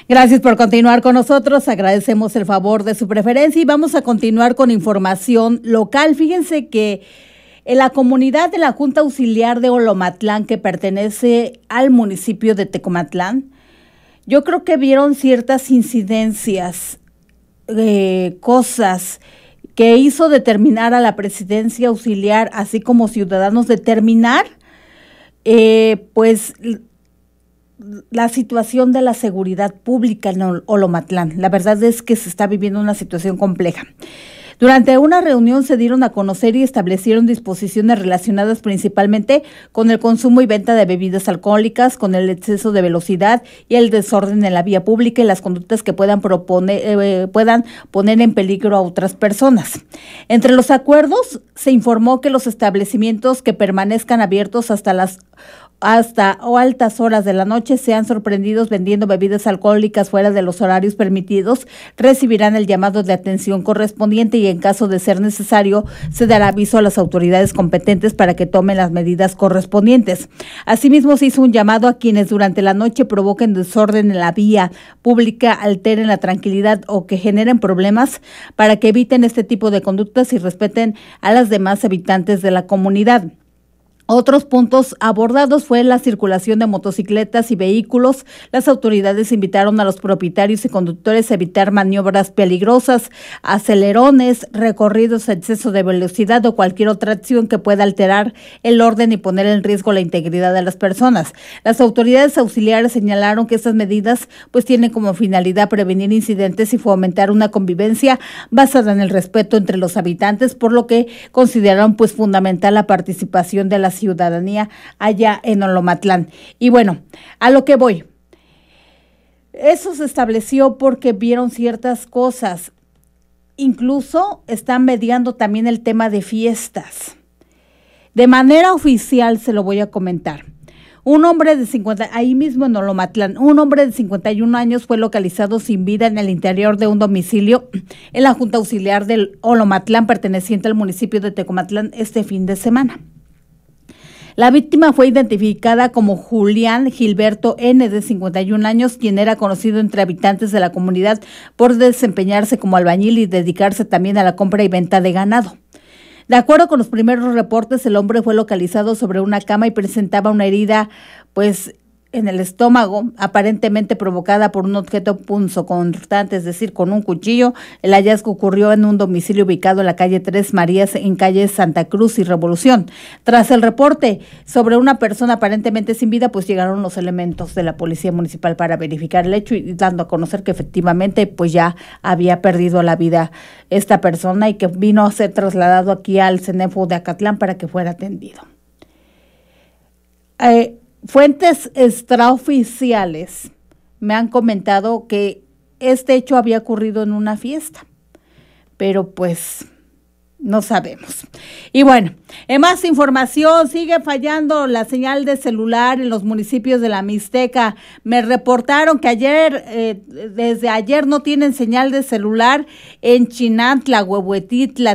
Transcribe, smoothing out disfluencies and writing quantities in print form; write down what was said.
Gracias por continuar con nosotros, agradecemos el favor de su preferencia y vamos a continuar con información local. Fíjense que en la comunidad de la Junta Auxiliar de Olomatlán, que pertenece al municipio de Tecomatlán, yo creo que vieron ciertas incidencias, cosas que hizo determinar a la presidencia auxiliar, así como ciudadanos, determinar pues la situación de la seguridad pública en Olomatlán. La verdad es que se está viviendo una situación compleja. Durante una reunión se dieron a conocer y establecieron disposiciones relacionadas principalmente con el consumo y venta de bebidas alcohólicas, con el exceso de velocidad y el desorden en la vía pública y las conductas que puedan poner en peligro a otras personas. Entre los acuerdos se informó que los establecimientos que permanezcan abiertos hasta altas horas de la noche sean sorprendidos vendiendo bebidas alcohólicas fuera de los horarios permitidos, recibirán el llamado de atención correspondiente y en caso de ser necesario se dará aviso a las autoridades competentes para que tomen las medidas correspondientes. Asimismo, se hizo un llamado a quienes durante la noche provoquen desorden en la vía pública, alteren la tranquilidad o que generen problemas para que eviten este tipo de conductas y respeten a las demás habitantes de la comunidad. Otros puntos abordados fue la circulación de motocicletas y vehículos. Las autoridades invitaron a los propietarios y conductores a evitar maniobras peligrosas, acelerones, recorridos a exceso de velocidad o cualquier otra acción que pueda alterar el orden y poner en riesgo la integridad de las personas. Las autoridades auxiliares señalaron que estas medidas pues tienen como finalidad prevenir incidentes y fomentar una convivencia basada en el respeto entre los habitantes, por lo que consideraron pues fundamental la participación de la ciudadanía allá en Olomatlán. Y bueno, a lo que voy. Eso se estableció porque vieron ciertas cosas. Incluso están mediando también el tema de fiestas. De manera oficial se lo voy a comentar. Ahí mismo en Olomatlán, un hombre de 51 años fue localizado sin vida en el interior de un domicilio en la Junta Auxiliar del Olomatlán, perteneciente al municipio de Tecomatlán, este fin de semana. La víctima fue identificada como Julián Gilberto N., de 51 años, quien era conocido entre habitantes de la comunidad por desempeñarse como albañil y dedicarse también a la compra y venta de ganado. De acuerdo con los primeros reportes, el hombre fue localizado sobre una cama y presentaba una herida, pues, en el estómago, aparentemente provocada por un objeto punzocortante, es decir, con un cuchillo. El hallazgo ocurrió en un domicilio ubicado en la calle Tres Marías, en calle Santa Cruz y Revolución. Tras el reporte sobre una persona aparentemente sin vida, pues llegaron los elementos de la Policía Municipal para verificar el hecho y dando a conocer que efectivamente pues ya había perdido la vida esta persona y que vino a ser trasladado aquí al CENEFO de Acatlán para que fuera atendido. Fuentes extraoficiales me han comentado que este hecho había ocurrido en una fiesta, pero pues no sabemos. Y bueno, en más información, sigue fallando la señal de celular en los municipios de la Mixteca. Me reportaron que desde ayer no tienen señal de celular en Chinantla, Huehuetitla,